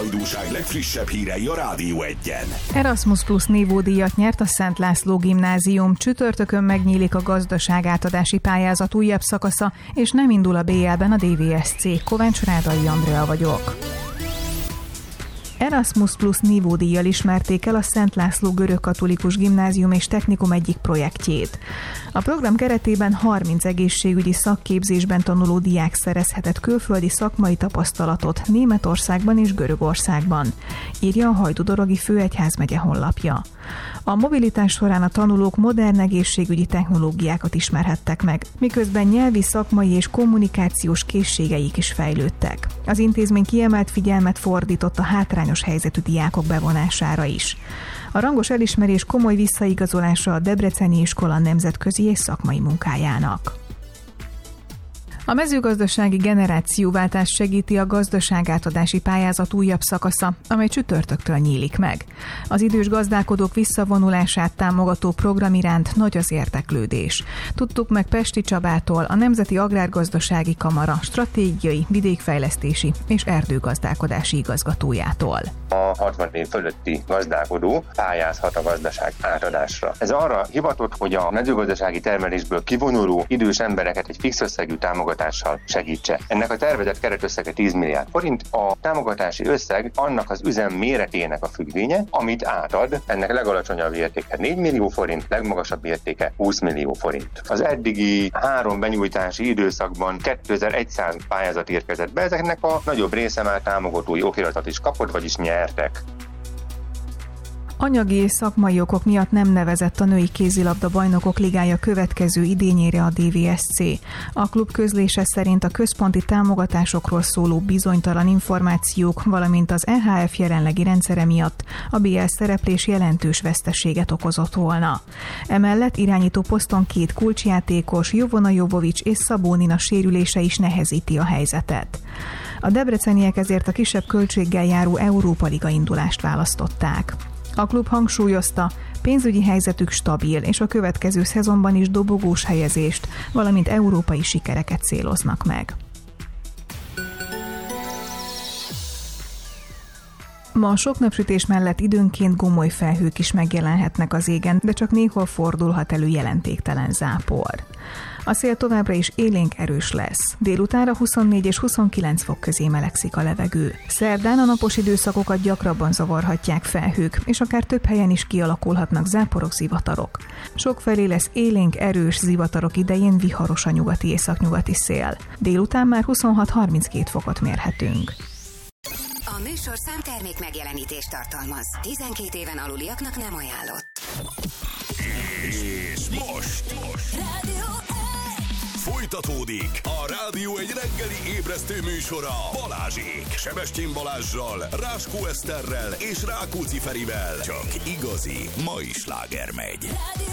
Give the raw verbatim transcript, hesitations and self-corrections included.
hajdúság legfrissebb hírei a Rádió Egyen. Erasmus Plus nívódíjat nyert a Szent László Gimnázium. Csütörtökön megnyílik a gazdaságátadási pályázat újabb szakasza, és nem indul a bé el-ben a dé vé es cé. Kovács Rádai Andrea vagyok. Erasmus Plus nívódíjjal ismerték el a Szent László Görögkatolikus Gimnázium és Technikum egyik projektjét. A program keretében harminc egészségügyi szakképzésben tanuló diák szerezhetett külföldi szakmai tapasztalatot Németországban és Görögországban, írja a Hajdúdorogi Főegyházmegye honlapja. A mobilitás során a tanulók modern egészségügyi technológiákat ismerhettek meg, miközben nyelvi, szakmai és kommunikációs készségeik is fejlődtek. Az intézmény kiemelt figyelmet fordított a hátrányos helyzetű diákok bevonására is. A rangos elismerés komoly visszaigazolása a Debreceni iskola nemzetközi és szakmai munkájának. A mezőgazdasági generációváltás segíti a gazdaságátadási pályázat újabb szakasza, amely csütörtöktől nyílik meg. Az idős gazdálkodók visszavonulását támogató program iránt nagy az érdeklődés. Tudtuk meg Pesti Csabától, a Nemzeti Agrárgazdasági Kamara stratégiai, vidékfejlesztési és erdőgazdálkodási igazgatójától. A hatvan év fölötti gazdálkodó pályázhat a gazdaság átadásra. Ez arra hivatott, hogy a mezőgazdasági termelésből kivonuló idős embereket egy fix összegű támogatással segítse. Ennek a tervezett keretösszege tíz milliárd forint, a támogatási összeg annak az üzem méretének a függvénye, amit átad. Ennek legalacsonyabb értéke négy millió forint, legmagasabb értéke húsz millió forint. Az eddigi három benyújtási időszakban kétezer-száz pályázat érkezett be, ezeknek a nagyobb része már támogatói okiratot is kapott, vagyis nyertek. Anyagi és szakmai okok miatt nem nevezett a női kézilabda bajnokok ligája következő idényére a dé vé es cé. A klub közlése szerint a központi támogatásokról szóló bizonytalan információk, valamint az é há ef jelenlegi rendszere miatt a bé el szereplés jelentős veszteséget okozott volna. Emellett irányító poszton két kulcsjátékos, Jovona Jovovics és Szabó Nina sérülése is nehezíti a helyzetet. A debreceniek ezért a kisebb költséggel járó Európa Liga indulást választották. A klub hangsúlyozta, pénzügyi helyzetük stabil, és a következő szezonban is dobogós helyezést, valamint európai sikereket céloznak meg. Ma a sok napsütés mellett időnként gomoly felhők is megjelenhetnek az égen, de csak néhol fordulhat elő jelentéktelen zápor. A szél továbbra is élénk erős lesz. Délutánra huszonnégy és huszonkilenc fok közé melegszik a levegő. Szerdán a napos időszakokat gyakrabban zavarhatják felhők, és akár több helyen is kialakulhatnak záporok, zivatarok. Sokfelé lesz élénk erős zivatarok idején viharos a nyugati északnyugati szél. Délután már huszonhat harminckét fokot mérhetünk. A műsorszám termék megjelenítést tartalmaz. tizenkét éven aluliaknak nem ajánlott. És most, most. Folytatódik a Rádió egy reggeli ébresztő műsora Balázsék. Sebestyén Balázssal, Ráskó Eszterrel és Rákóczi Ferivel. Csak igazi mai sláger megy.